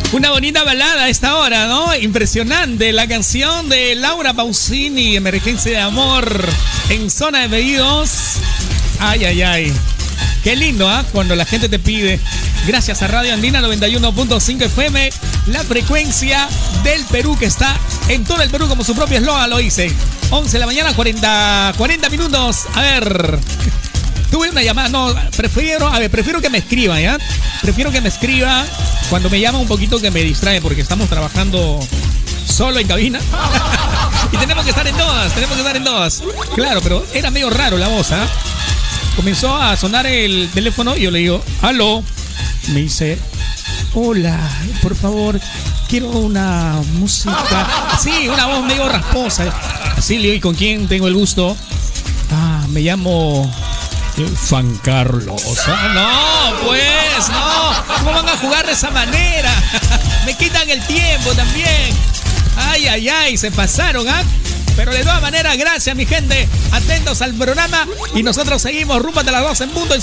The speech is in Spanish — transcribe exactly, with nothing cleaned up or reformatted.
Una bonita balada a esta hora, ¿no? Impresionante. La canción de Laura Pausini, Emergencia de Amor, en Zona de Pedidos. Ay, ay, ay. Qué lindo, ¿ah? ¿eh? Cuando la gente te pide. Gracias a Radio Andina noventa y uno punto cinco F M, la frecuencia del Perú, que está en todo el Perú, como su propio eslogan lo dice. once de la mañana, cuarenta, cuarenta minutos. A ver. Tuve una llamada, no, prefiero, a ver, prefiero que me escriba, ¿ya? Prefiero que me escriba cuando me llama un poquito, que me distrae, porque estamos trabajando solo en cabina. Y tenemos que estar en todas, tenemos que estar en todas. Claro, pero era medio raro la voz, ¿ah? ¿eh? Comenzó a sonar el teléfono y yo le digo, aló. Me dice, hola, por favor, quiero una música. Sí, una voz medio rasposa. Así le digo, ¿y con quién tengo el gusto? Ah, me llamo Juan Carlos. Ah, no, pues, no. ¿Cómo van a jugar de esa manera? Me quitan el tiempo también. Ay, ay, ay, se pasaron, ¿ah? ¿eh? Pero de todas maneras, gracias, mi gente. Atentos al programa y nosotros seguimos rumbo hasta las dos en punto.